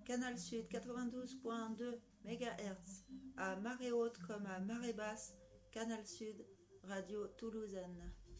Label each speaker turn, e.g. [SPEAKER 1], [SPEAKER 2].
[SPEAKER 1] Canal Sud 92.2 MHz, à marée haute comme à marée basse, Canal Sud, radio toulousaine.